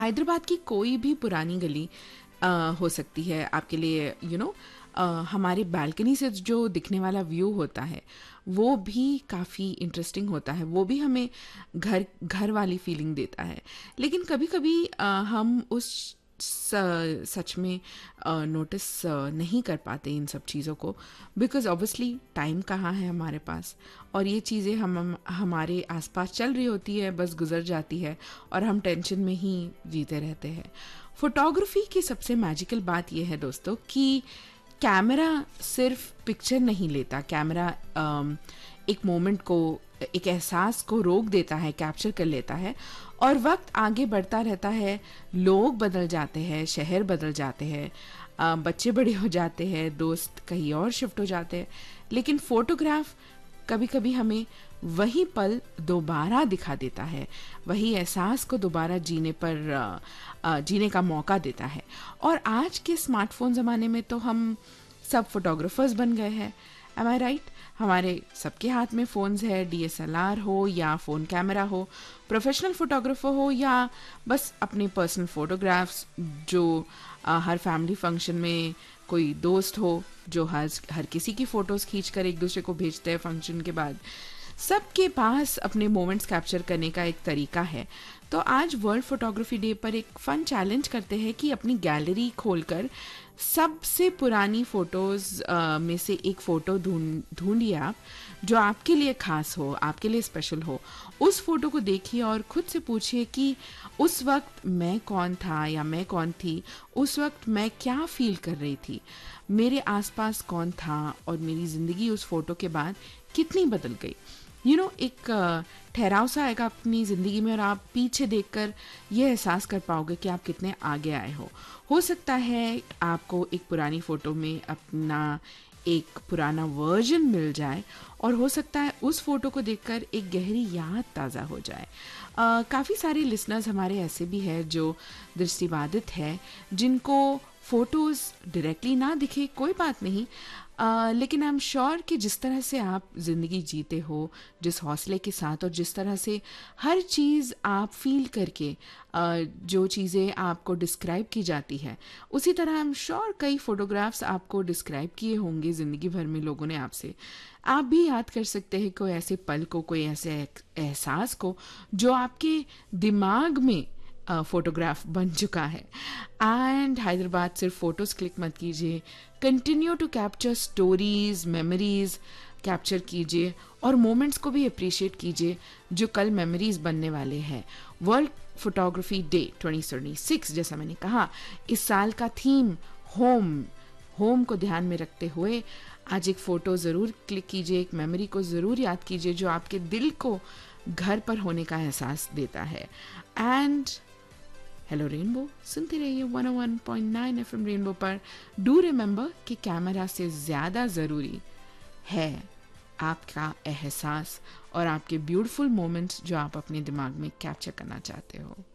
हैदराबाद की कोई भी पुरानी गली अ, हो सकती है आपके लिए, हमारे बालकनी से जो दिखने वाला व्यू होता है वो भी काफ़ी इंटरेस्टिंग होता है, वो भी हमें घर घर वाली फीलिंग देता है। लेकिन कभी कभी हम उस सच में नोटिस नहीं कर पाते इन सब चीज़ों को, बिकॉज ऑब्वियसली टाइम कहाँ है हमारे पास, और ये चीज़ें हम हमारे आसपास चल रही होती है, बस गुजर जाती है और हम टेंशन में ही जीते रहते हैं। फोटोग्राफी की सबसे मैजिकल बात यह है दोस्तों कि कैमरा सिर्फ पिक्चर नहीं लेता, कैमरा एक मोमेंट को, एक एहसास को रोक देता है, कैप्चर कर लेता है, और वक्त आगे बढ़ता रहता है। लोग बदल जाते हैं, शहर बदल जाते हैं, बच्चे बड़े हो जाते हैं, दोस्त कहीं और शिफ्ट हो जाते हैं, लेकिन फोटोग्राफ कभी कभी हमें वही पल दोबारा दिखा देता है, वही एहसास को दोबारा जीने का मौका देता है। और आज के स्मार्टफोन ज़माने में तो हम सब फोटोग्राफर्स बन गए हैं। एम आई राइट? हमारे सबके हाथ में फ़ोन्स है, डीएसएलआर हो या फ़ोन कैमरा हो, प्रोफेशनल फोटोग्राफर हो या बस अपने पर्सनल फोटोग्राफ्स, जो हर फैमिली फंक्शन में कोई दोस्त हो जो हर किसी की फ़ोटोज़ खींच कर एक दूसरे को भेजते हैं फंक्शन के बाद। सबके पास अपने मोमेंट्स कैप्चर करने का एक तरीका है। तो आज वर्ल्ड फोटोग्राफी डे पर एक फन चैलेंज करते हैं कि अपनी गैलरी खोलकर सबसे पुरानी फोटोज में से एक फ़ोटो ढूंढिए आप, जो आपके लिए खास हो, आपके लिए स्पेशल हो। उस फोटो को देखिए और खुद से पूछिए कि उस वक्त मैं कौन था या मैं कौन थी, उस वक्त मैं क्या फील कर रही थी, मेरे आसपास कौन था, और मेरी ज़िंदगी उस फोटो के बाद कितनी बदल गई। एक ठहराव सा आएगा अपनी ज़िंदगी में, और आप पीछे देखकर ये एहसास कर पाओगे कि आप कितने आगे आए हो सकता है आपको एक पुरानी फ़ोटो में अपना एक पुराना वर्जन मिल जाए, और हो सकता है उस फोटो को देखकर एक गहरी याद ताज़ा हो जाए। काफ़ी सारे लिसनर्स हमारे ऐसे भी हैं जो दृष्टिबाधित है, जिनको फ़ोटोज़ डायरेक्टली ना दिखे, कोई बात नहीं, लेकिन आई एम श्योर कि जिस तरह से आप ज़िंदगी जीते हो, जिस हौसले के साथ, और जिस तरह से हर चीज़ आप फील करके जो चीज़ें आपको डिस्क्राइब की जाती है, उसी तरह आई एम श्योर कई फ़ोटोग्राफ्स आपको डिस्क्राइब किए होंगे ज़िंदगी भर में लोगों ने आपसे। आप भी याद कर सकते हैं कोई ऐसे पल को, कोई ऐसे एहसास को जो आपके दिमाग में फोटोग्राफ बन चुका है। एंड हैदराबाद सिर्फ फोटोज क्लिक मत कीजिए, continue to capture stories, memories capture कीजिए, और मोमेंट्स को भी अप्रिशिएट कीजिए जो कल मेमोरीज बनने वाले हैं। वर्ल्ड फोटोग्राफी डे 2026, जैसा मैंने कहा, इस साल का थीम होम को ध्यान में रखते हुए आज एक फ़ोटो ज़रूर क्लिक कीजिए, एक मेमोरी को ज़रूर याद कीजिए जो आपके दिल को घर पर होने का एहसास देता है। एंड हेलो रेनबो सुनते रहिए 101.9 एफएम रेनबो पर। डू रिमेंबर कि कैमरा से ज़्यादा ज़रूरी है आपका एहसास और आपके ब्यूटीफुल मोमेंट्स जो आप अपने दिमाग में कैप्चर करना चाहते हो।